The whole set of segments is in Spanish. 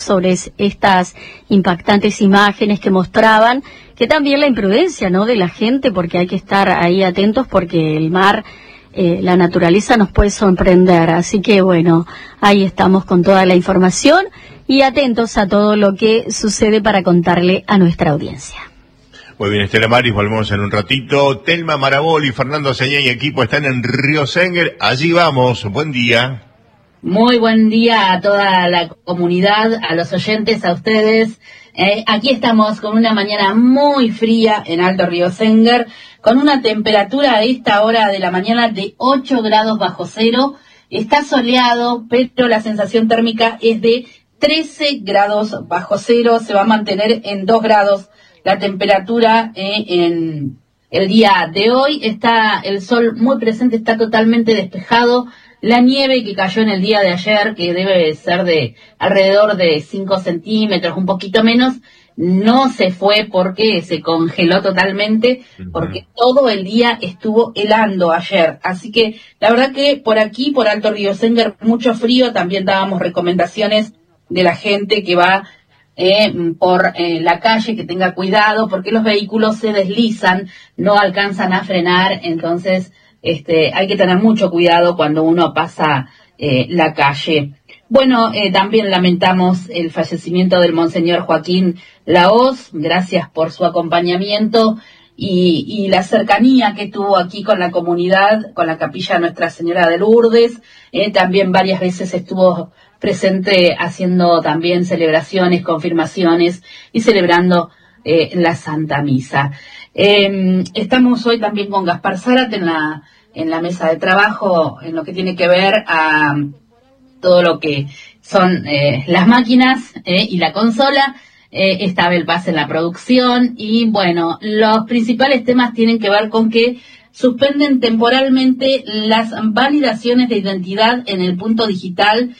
sobre estas impactantes imágenes que mostraban, que también la imprudencia, ¿no?, de la gente, porque hay que estar ahí atentos porque el mar, la naturaleza nos puede sorprender. Así que bueno, ahí estamos con toda la información y atentos a todo lo que sucede para contarle a nuestra audiencia. Muy bien, Estela Maris, volvemos en un ratito. Telma Maraboli, Fernando Señé y equipo están en Riosenger. Allí vamos, buen día. Muy buen día a toda la comunidad, a los oyentes, a ustedes. Aquí estamos con una mañana muy fría en Alto Riosenger, con una temperatura a esta hora de la mañana de 8 grados bajo cero. Está soleado, pero la sensación térmica es de 13 grados bajo cero. Se va a mantener en 2 grados la temperatura en el día de hoy. Está el sol muy presente, está totalmente despejado. La nieve que cayó en el día de ayer, que debe ser de alrededor de 5 centímetros, un poquito menos, no se fue porque se congeló totalmente, porque todo el día estuvo helando ayer. Así que la verdad que por aquí, por Alto Riosenger, mucho frío. También dábamos recomendaciones de la gente que va por la calle, que tenga cuidado, porque los vehículos se deslizan, no alcanzan a frenar, entonces hay que tener mucho cuidado cuando uno pasa la calle. Bueno, también lamentamos el fallecimiento del Monseñor Joaquín Lahoz. Gracias por su acompañamiento y la cercanía que tuvo aquí con la comunidad, con la capilla Nuestra Señora de Lourdes. También varias veces estuvo presente haciendo también celebraciones, confirmaciones y celebrando la Santa Misa. Estamos hoy también con Gaspar Zárate en la mesa de trabajo, en lo que tiene que ver a todo lo que son las máquinas y la consola. Está Abel Paz en la producción y bueno, los principales temas tienen que ver con que suspenden temporalmente las validaciones de identidad en el punto digital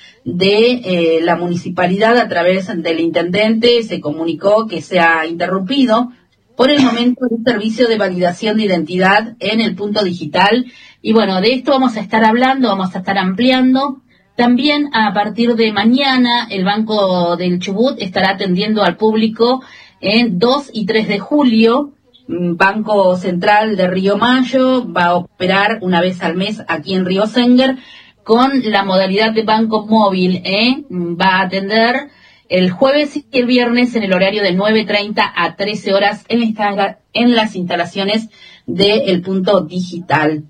de la municipalidad a través del intendente. Se comunicó que se ha interrumpido por el momento el servicio de validación de identidad en el punto digital. Y bueno, de esto vamos a estar hablando, vamos a estar ampliando. También a partir de mañana el Banco del Chubut estará atendiendo al público en 2 y 3 de julio. Banco Central de Río Mayo va a operar una vez al mes aquí en Riosenger con la modalidad de banco móvil. Va a atender el jueves y el viernes en el horario de 9:30 a 13 horas en las instalaciones del punto digital.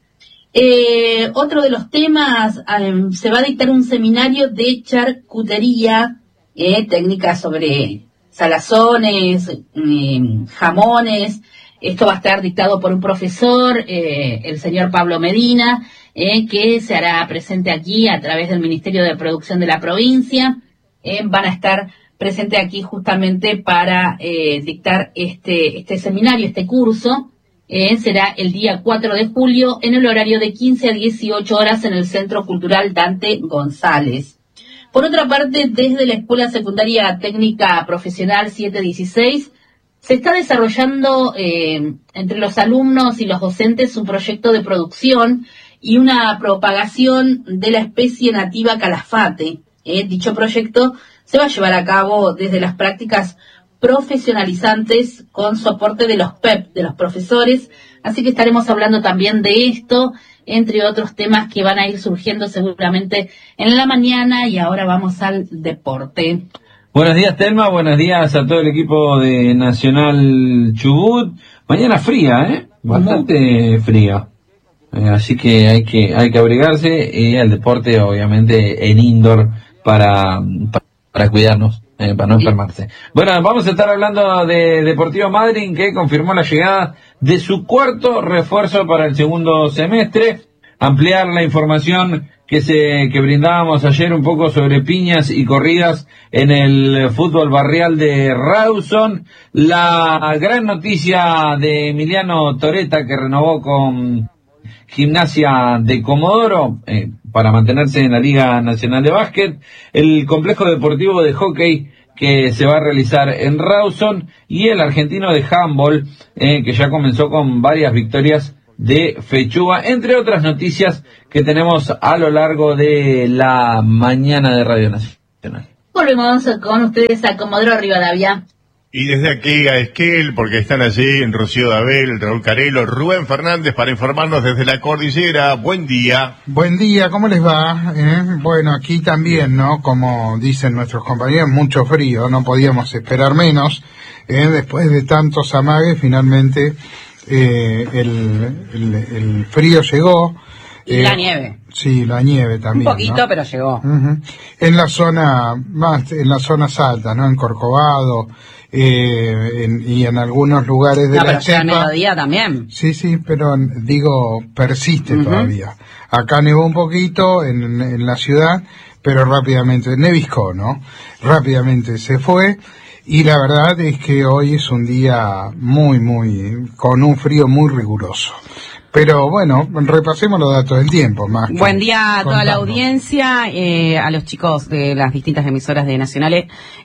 Otro de los temas, se va a dictar un seminario de charcutería, técnicas sobre salazones, jamones. Esto va a estar dictado por un profesor, el señor Pablo Medina, que se hará presente aquí a través del Ministerio de Producción de la provincia. Van a estar presentes aquí justamente para dictar este seminario, este curso. Será el día 4 de julio en el horario de 15 a 18 horas en el Centro Cultural Dante González. Por otra parte, desde la Escuela Secundaria Técnica Profesional 716, se está desarrollando entre los alumnos y los docentes un proyecto de producción y una propagación de la especie nativa calafate. Dicho proyecto se va a llevar a cabo desde las prácticas profesionalizantes con soporte de los PEP, de los profesores, así que estaremos hablando también de esto, entre otros temas que van a ir surgiendo seguramente en la mañana. Y ahora vamos al deporte. Buenos días, Telma, buenos días a todo el equipo de Nacional Chubut. Mañana fría, bastante fría, así que hay que abrigarse, y el deporte obviamente en indoor para cuidarnos. Para no enfermarse. Bueno, vamos a estar hablando de Deportivo Madryn, que confirmó la llegada de su cuarto refuerzo para el segundo semestre. Ampliar la información que brindábamos ayer un poco sobre piñas y corridas en el fútbol barrial de Rawson. La gran noticia de Emiliano Toretta, que renovó con Gimnasia de Comodoro para mantenerse en la Liga Nacional de Básquet, el complejo deportivo de hockey que se va a realizar en Rawson, y el argentino de handball que ya comenzó con varias victorias de Fechuga, entre otras noticias que tenemos a lo largo de la mañana de Radio Nacional. volvemos con ustedes a Comodoro Rivadavia. Y desde aquí a Esquel, porque están allí en Rocío Dabel, Raúl Carelo, Rubén Fernández para informarnos desde la cordillera. Buen día. Buen día, ¿cómo les va? Bueno, aquí también, ¿no? Como dicen nuestros compañeros, mucho frío, no podíamos esperar menos. Después de tantos amagues, finalmente el frío llegó. Y la nieve. Sí, la nieve también. Un poquito, ¿no? Pero llegó. En la zona, más en las zonas altas, ¿no? En Corcovado, y en algunos lugares de la pero estepa. Ya mediodía también. Sí, pero digo, persiste todavía. Acá nevó un poquito en la ciudad, pero rápidamente, neviscó, ¿no? Rápidamente se fue. Y la verdad es que hoy es un día con un frío muy riguroso. Pero bueno, repasemos los datos del tiempo. Buen día a toda la audiencia, a los chicos de las distintas emisoras de Nacionales.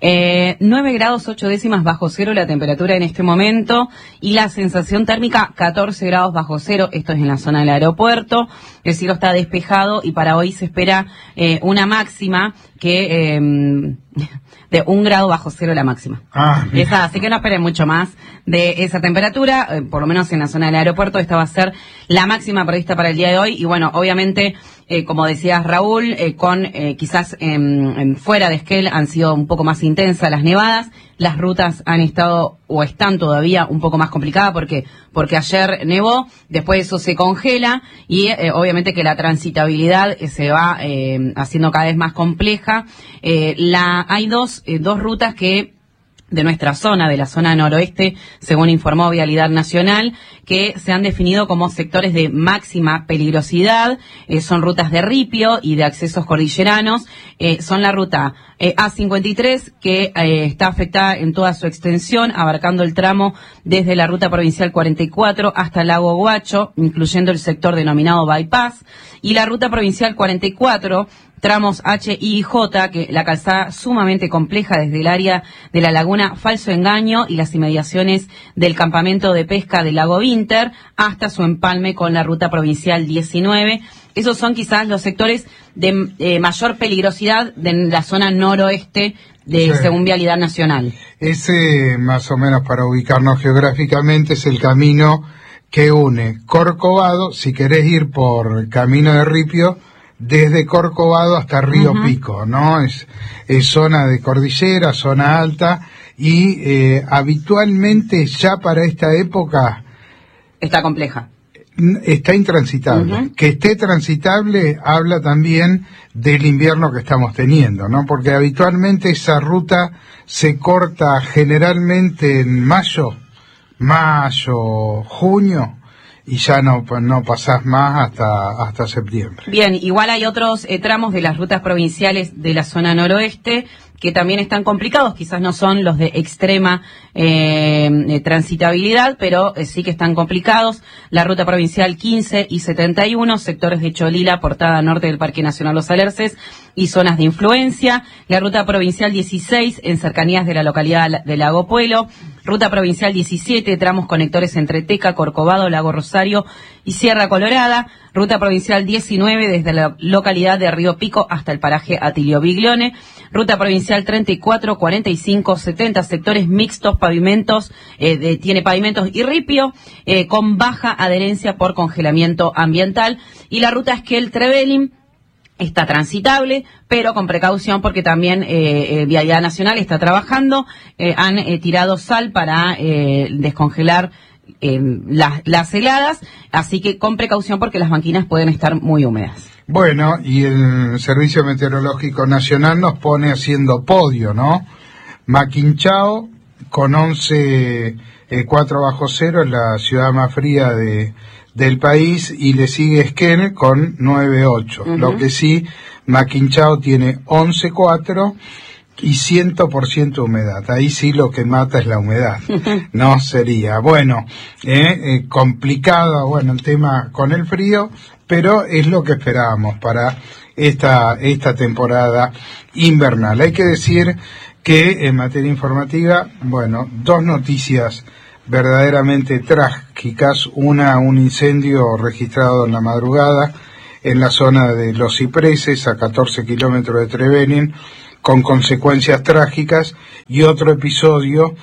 9 grados 8 décimas bajo cero la temperatura en este momento y la sensación térmica 14 grados bajo cero. Esto es en la zona del aeropuerto. El cielo está despejado y para hoy se espera una máxima que de 1 grado bajo cero la máxima. Así que no esperen mucho más de esa temperatura, por lo menos en la zona del aeropuerto. Esta va a ser la máxima prevista para el día de hoy y bueno, obviamente, como decías Raúl, quizás fuera de Esquel han sido un poco más intensas las nevadas. Las rutas han estado o están todavía un poco más complicadas porque ayer nevó, después eso se congela y obviamente que la transitabilidad se va haciendo cada vez más compleja. Hay dos rutas que de nuestra zona, de la zona noroeste, según informó Vialidad Nacional, que se han definido como sectores de máxima peligrosidad. Son rutas de ripio y de accesos cordilleranos. Son la ruta A53, que está afectada en toda su extensión, abarcando el tramo desde la ruta provincial 44 hasta el lago Guacho, incluyendo el sector denominado Bypass, y la ruta provincial 44, tramos H, I y J, que la calzada sumamente compleja desde el área de la laguna Falso Engaño y las inmediaciones del campamento de pesca del lago Vinter hasta su empalme con la ruta provincial 19. Esos son quizás los sectores de mayor peligrosidad de la zona noroeste según Vialidad Nacional. Ese, más o menos para ubicarnos geográficamente, es el camino que une Corcovado, si querés ir por camino de ripio, desde Corcovado hasta Río Pico, ¿no? Es zona de cordillera, zona alta, y habitualmente ya para esta época está compleja. Está intransitable. Que esté transitable habla también del invierno que estamos teniendo, ¿no? Porque habitualmente esa ruta se corta generalmente en mayo, junio, y ya no pasás más hasta septiembre. Bien, igual hay otros tramos de las rutas provinciales de la zona noroeste que también están complicados, quizás no son los de extrema transitabilidad, pero sí que están complicados. La ruta provincial 15 y 71, sectores de Cholila, portada norte del Parque Nacional Los Alerces y zonas de influencia. La ruta provincial 16 en cercanías de la localidad de Lago Puelo. Ruta provincial 17, tramos conectores entre Teca, Corcovado, Lago Rosario y Sierra Colorada. Ruta provincial 19 desde la localidad de Río Pico hasta el paraje Atilio Biglione. Ruta provincial 34, 45, 70, sectores mixtos, pavimentos, tiene pavimentos y ripio, con baja adherencia por congelamiento ambiental. Y la ruta Esquel-Trevelin está transitable, pero con precaución porque también Vialidad Nacional está trabajando. Han tirado sal para descongelar las heladas, así que con precaución porque las banquinas pueden estar muy húmedas. Bueno, y el Servicio Meteorológico Nacional nos pone haciendo podio, ¿no? Maquinchao con 4 bajo cero, es la ciudad más fría del país, y le sigue Esquel con 9,8. Lo que sí, Maquinchao tiene 11,4 y 100% humedad. Ahí sí lo que mata es la humedad. No sería. Bueno, complicado, el tema con el frío, pero es lo que esperábamos para esta temporada invernal. Hay que decir que en materia informativa, 2 noticias verdaderamente trágicas. Una, un incendio registrado en la madrugada en la zona de Los Cipreses, a 14 kilómetros de Trevelin, con consecuencias trágicas, y otro episodio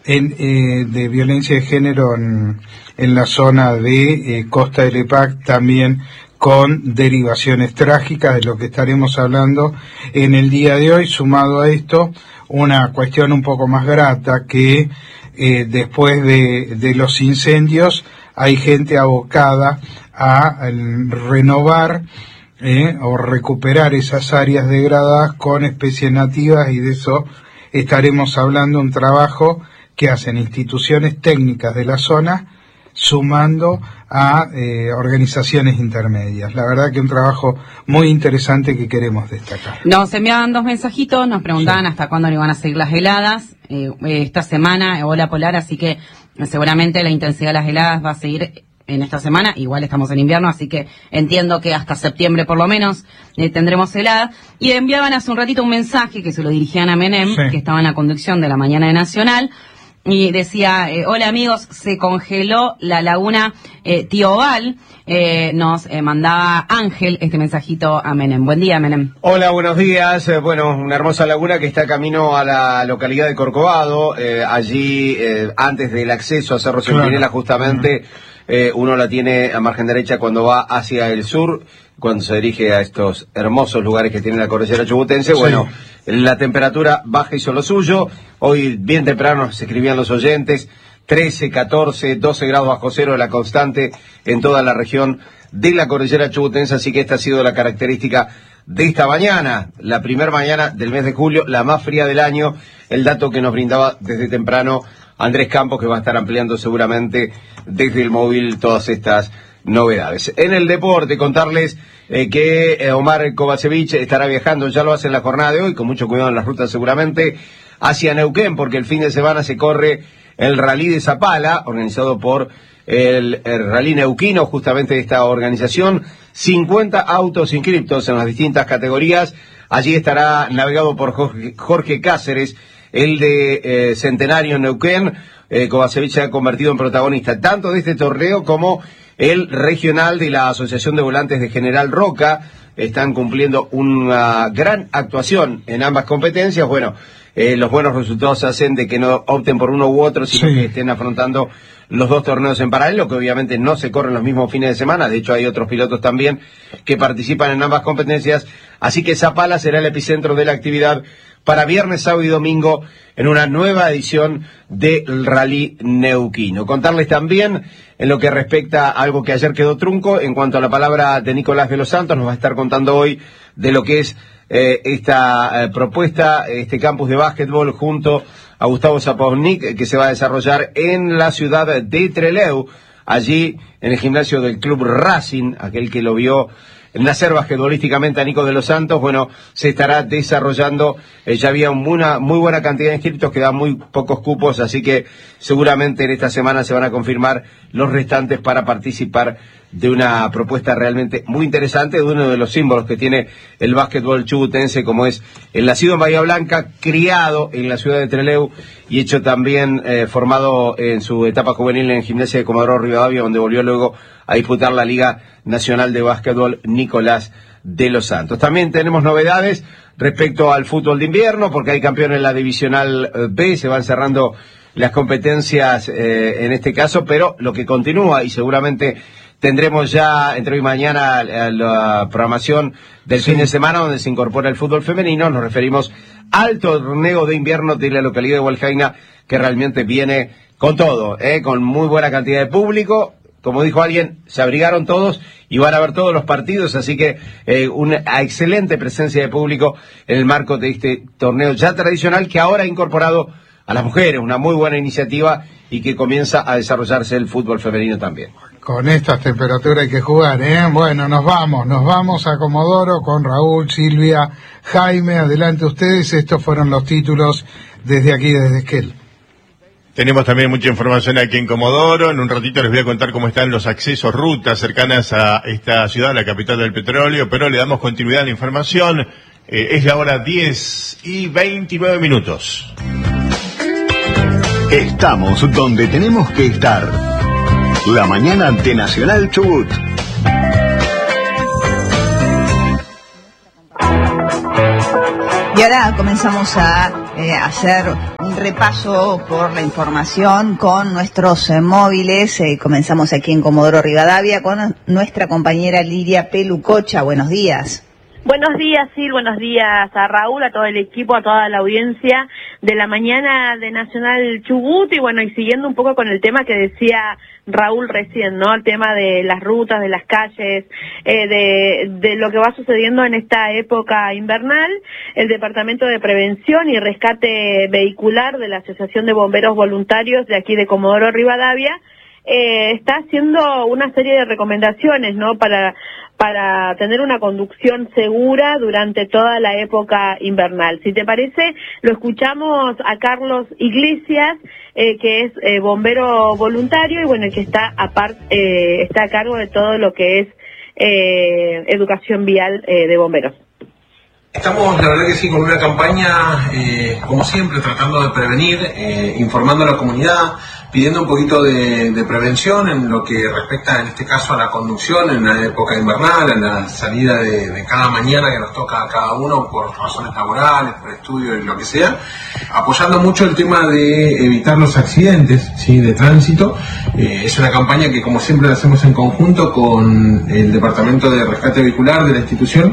de violencia de género en la zona de Costa del EPAC, también con derivaciones trágicas, de lo que estaremos hablando en el día de hoy. Sumado a esto, una cuestión un poco más grata, que después de los incendios hay gente abocada a renovar o recuperar esas áreas degradadas con especies nativas, y de eso estaremos hablando, un trabajo que hacen instituciones técnicas de la zona, sumando a organizaciones intermedias. La verdad que un trabajo muy interesante que queremos destacar. Nos enviaban 2 mensajitos, nos preguntaban hasta cuándo le iban a seguir las heladas. Esta semana, ola polar, así que seguramente la intensidad de las heladas va a seguir en esta semana. Igual estamos en invierno, así que entiendo que hasta septiembre por lo menos tendremos heladas. Y enviaban hace un ratito un mensaje que se lo dirigían a Menem, que estaba en la conducción de la mañana de Nacional, y decía, hola amigos, se congeló la laguna Tío Val. Nos mandaba Ángel este mensajito a Menem. Buen día, Menem. Hola, buenos días. Bueno, una hermosa laguna que está camino a la localidad de Corcovado. Allí, antes del acceso a Cerro Centinela, justamente, uno la tiene a margen derecha cuando va hacia el sur, cuando se dirige a estos hermosos lugares que tiene la cordillera chubutense. Bueno, la temperatura baja hizo lo suyo. Hoy, bien temprano, se escribían los oyentes, 13, 14, 12 grados bajo cero de la constante en toda la región de la cordillera chubutense, así que esta ha sido la característica de esta mañana, la primera mañana del mes de julio, la más fría del año, el dato que nos brindaba desde temprano Andrés Campos, que va a estar ampliando seguramente desde el móvil todas estas novedades. En el deporte, contarles que Omar Kovacevic estará viajando, ya lo hace en la jornada de hoy, con mucho cuidado en las rutas seguramente, hacia Neuquén, porque el fin de semana se corre el Rally de Zapala, organizado por el Rally Neuquino, justamente esta organización. 50 autos inscriptos en las distintas categorías. Allí estará navegado por Jorge Cáceres, el de Centenario en Neuquén. Kovacevic se ha convertido en protagonista tanto de este torneo como el regional de la Asociación de Volantes de General Roca. Están cumpliendo una gran actuación en ambas competencias. Bueno, los buenos resultados hacen de que no opten por uno u otro, sino que estén afrontando los 2 torneos en paralelo, que obviamente no se corren los mismos fines de semana. De hecho, hay otros pilotos también que participan en ambas competencias. Así que Zapala será el epicentro de la actividad para viernes, sábado y domingo en una nueva edición del Rally Neuquino. Contarles también, en lo que respecta a algo que ayer quedó trunco, en cuanto a la palabra de Nicolás de los Santos, nos va a estar contando hoy de lo que es esta propuesta, este campus de básquetbol junto a Gustavo Zapovnik, que se va a desarrollar en la ciudad de Trelew, allí en el gimnasio del Club Racing, aquel que lo vio nacer basquetbolísticamente a Nico de los Santos. Bueno, se estará desarrollando, ya había una muy buena cantidad de inscritos, quedan muy pocos cupos, así que seguramente en esta semana se van a confirmar los restantes para participar de una propuesta realmente muy interesante, de uno de los símbolos que tiene el básquetbol chubutense, como es el nacido en Bahía Blanca, criado en la ciudad de Trelew y hecho también formado en su etapa juvenil en Gimnasia de Comodoro Rivadavia, donde volvió luego a disputar la Liga Nacional de Básquetbol Nicolás de los Santos. También tenemos novedades respecto al fútbol de invierno, porque hay campeón en la Divisional B, se van cerrando las competencias en este caso, pero lo que continúa, y seguramente tendremos ya entre hoy y mañana la programación del fin de semana, donde se incorpora el fútbol femenino. Nos referimos al torneo de invierno de la localidad de Hualjaina, que realmente viene con todo, con muy buena cantidad de público. Como dijo alguien, se abrigaron todos y van a ver todos los partidos, así que una excelente presencia de público en el marco de este torneo ya tradicional, que ahora ha incorporado a las mujeres, una muy buena iniciativa, y que comienza a desarrollarse el fútbol femenino también. Con estas temperaturas hay que jugar, ¿eh? Bueno, nos vamos a Comodoro con Raúl, Silvia, Jaime. Adelante ustedes, estos fueron los títulos desde aquí, desde Esquel. Tenemos también mucha información aquí en Comodoro. En un ratito les voy a contar cómo están los accesos, rutas cercanas a esta ciudad, la capital del petróleo, pero le damos continuidad a la información. Es la hora 10:29. Estamos donde tenemos que estar. La mañana de Nacional Chubut. Y ahora comenzamos a hacer un repaso por la información con nuestros móviles. Comenzamos aquí en Comodoro Rivadavia con nuestra compañera Lidia Pelucocha. Buenos días. Buenos días, Sil, buenos días a Raúl, a todo el equipo, a toda la audiencia de la mañana de Nacional Chubut. Y bueno, y siguiendo un poco con el tema que decía Raúl recién, ¿no? El tema de las rutas, de las calles, de lo que va sucediendo en esta época invernal. El Departamento de Prevención y Rescate Vehicular de la Asociación de Bomberos Voluntarios de aquí de Comodoro Rivadavia está haciendo una serie de recomendaciones, ¿no? Para tener una conducción segura durante toda la época invernal. Si te parece, lo escuchamos a Carlos Iglesias, que es bombero voluntario y bueno, que está a cargo de todo lo que es educación vial de bomberos. Estamos, la verdad que sí, con una campaña, como siempre, tratando de prevenir, informando a la comunidad, pidiendo un poquito de prevención en lo que respecta, en este caso, a la conducción en la época invernal, en la salida de cada mañana que nos toca a cada uno por razones laborales, por estudio y lo que sea, apoyando mucho el tema de evitar los accidentes, ¿sí?, de tránsito. Es una campaña que, como siempre, la hacemos en conjunto con el Departamento de Rescate Vehicular de la institución,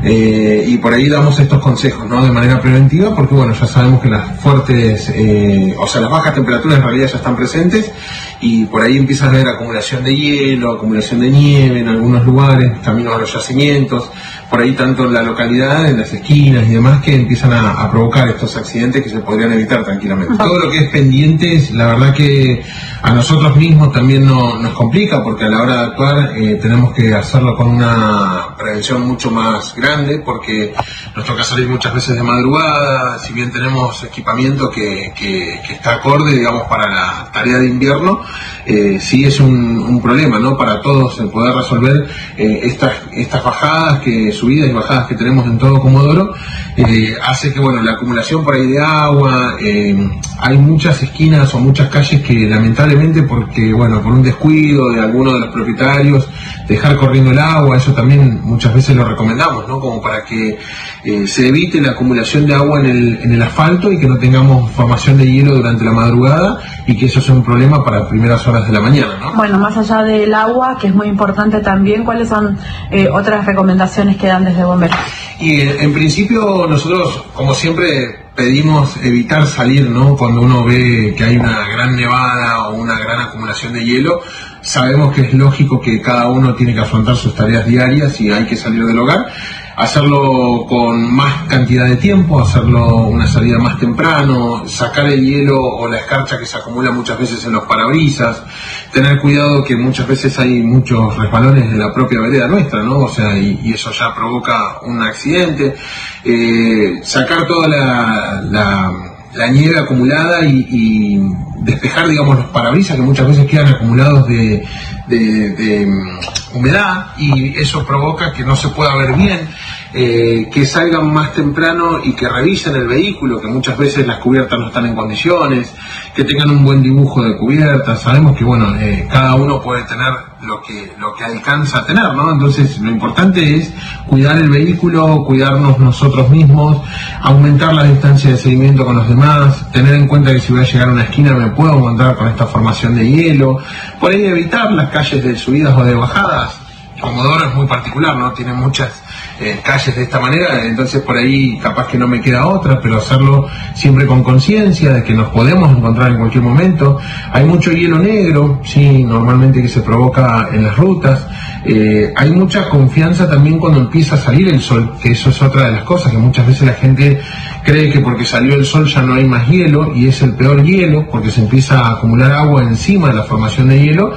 y por ahí damos estos consejos, ¿no?, de manera preventiva, porque bueno, ya sabemos que las fuertes, las bajas temperaturas en realidad ya están presentes, y por ahí empiezan a haber acumulación de hielo, acumulación de nieve en algunos lugares, caminos a los yacimientos, por ahí tanto en la localidad, en las esquinas y demás, que empiezan a provocar estos accidentes que se podrían evitar tranquilamente. Todo lo que es pendientes, la verdad que a nosotros mismos también nos complica, porque a la hora de actuar tenemos que hacerlo con una prevención mucho más grande, porque nos toca salir muchas veces de madrugada, si bien tenemos equipamiento que está acorde, digamos, para la tarea de invierno, sí es un problema, ¿no?, para todos el poder resolver estas bajadas, subidas y bajadas que tenemos en todo Comodoro. Hace que, bueno, la acumulación por ahí de agua, hay muchas esquinas o muchas calles que lamentablemente, porque, bueno, por un descuido de alguno de los propietarios, dejar corriendo el agua, eso también muchas veces lo recomendamos, ¿no?, como para que se evite la acumulación de agua en el asfalto y que no tengamos formación de hielo durante la madrugada, y que eso sea un problema para primeras horas de la mañana, ¿no? Bueno, más allá del agua, que es muy importante también, ¿cuáles son otras recomendaciones que dan desde bomberos? Y en principio nosotros, como siempre, pedimos evitar salir, ¿no?, cuando uno ve que hay una gran nevada o una gran acumulación de hielo. Sabemos que es lógico que cada uno tiene que afrontar sus tareas diarias y hay que salir del hogar. Hacerlo con más cantidad de tiempo, hacerlo una salida más temprano, sacar el hielo o la escarcha que se acumula muchas veces en los parabrisas, tener cuidado que muchas veces hay muchos resbalones en la propia vereda nuestra, ¿no? O sea, y eso ya provoca un accidente. Sacar toda la nieve acumulada y despejar, digamos, los parabrisas que muchas veces quedan acumulados de humedad, y eso provoca que no se pueda ver bien, que salgan más temprano y que revisen el vehículo, que muchas veces las cubiertas no están en condiciones, que tengan un buen dibujo de cubiertas. Sabemos que, bueno, cada uno puede tener lo que alcanza a tener, ¿no? Entonces lo importante es cuidar el vehículo, cuidarnos nosotros mismos, aumentar la distancia de seguimiento con los demás, tener en cuenta que si voy a llegar a una esquina me puedo encontrar con esta formación de hielo, por ahí evitar las calles de subidas o de bajadas. Comodoro es muy particular, ¿no? Tiene muchas calles de esta manera, entonces por ahí capaz que no me queda otra, pero hacerlo siempre con conciencia de que nos podemos encontrar en cualquier momento. Hay mucho hielo negro, sí, normalmente, que se provoca en las rutas. Hay mucha confianza también cuando empieza a salir el sol, que eso es otra de las cosas, que muchas veces la gente cree que porque salió el sol ya no hay más hielo, y es el peor hielo, porque se empieza a acumular agua encima de la formación de hielo.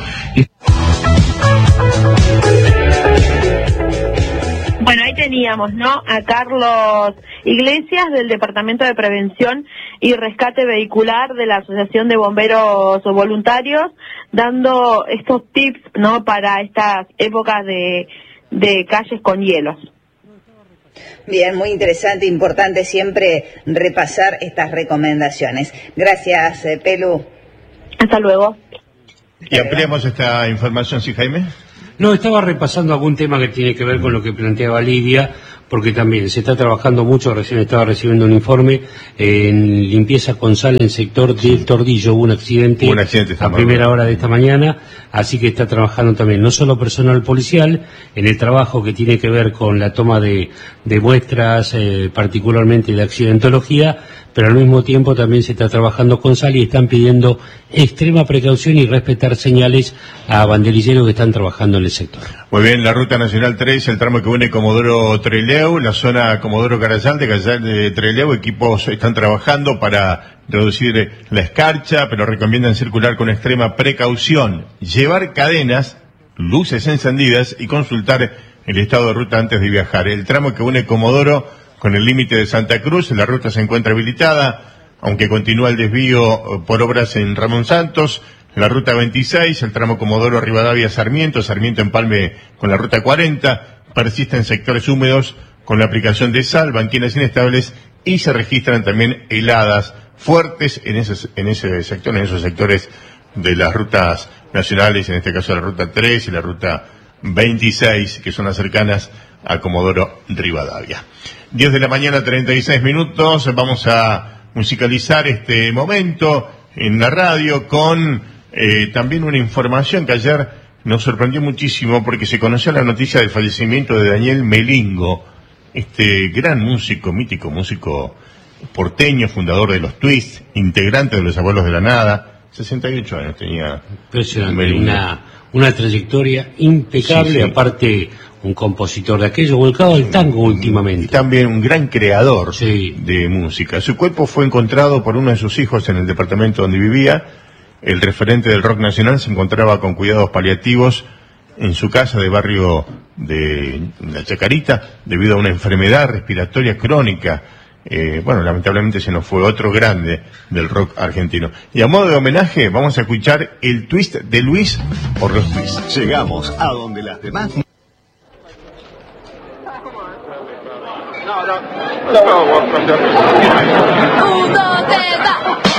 Bueno, ahí teníamos, ¿no?, a Carlos Iglesias, del Departamento de Prevención y Rescate Vehicular de la Asociación de Bomberos Voluntarios, dando estos tips, ¿no?, para estas épocas de calles con hielos. Bien, muy interesante, importante siempre repasar estas recomendaciones. Gracias, Pelu. Hasta luego. Y ampliamos esta información, ¿sí, Jaime? No, estaba repasando algún tema que tiene que ver con lo que planteaba Lidia, porque también se está trabajando mucho, recién estaba recibiendo un informe en limpieza con sal en el sector del Tordillo, hubo un accidente a primera hora de esta mañana, así que está trabajando también no solo personal policial, en el trabajo que tiene que ver con la toma de muestras, particularmente de accidentología, pero al mismo tiempo también se está trabajando con sal y están pidiendo extrema precaución y respetar señales a banderilleros que están trabajando en el sector. Muy bien, la Ruta Nacional 3, el tramo que une Comodoro Trelew, la zona Comodoro Carayal de Trelew, equipos están trabajando para reducir la escarcha, pero recomiendan circular con extrema precaución, llevar cadenas, luces encendidas y consultar el estado de ruta antes de viajar. El tramo que une Comodoro con el límite de Santa Cruz, la ruta se encuentra habilitada, aunque continúa el desvío por obras en Ramón Santos. La ruta 26, el tramo Comodoro Rivadavia-Sarmiento, Sarmiento-Empalme con la ruta 40, persisten sectores húmedos con la aplicación de sal, banquinas inestables y se registran también heladas fuertes en ese sector, en esos sectores de las rutas nacionales, en este caso la ruta 3 y la ruta 26, que son las cercanas a Comodoro Rivadavia. 10 de la mañana, 36 minutos, vamos a musicalizar este momento en la radio con también una información que ayer nos sorprendió muchísimo porque se conoció la noticia del fallecimiento de Daniel Melingo, este gran músico, mítico músico porteño, fundador de los Twists, integrante de Los Abuelos de la Nada, 68 años tenía. Impresionante, una trayectoria impecable, sí. Aparte un compositor de aquello, volcado al tango últimamente. Y también un gran creador de música. Su cuerpo fue encontrado por uno de sus hijos en el departamento donde vivía. El referente del rock nacional se encontraba con cuidados paliativos en su casa de barrio de La Chacarita debido a una enfermedad respiratoria crónica. Lamentablemente se nos fue otro grande del rock argentino. Y a modo de homenaje vamos a escuchar el twist de Luis por los Twists. Llegamos a donde las demás... No.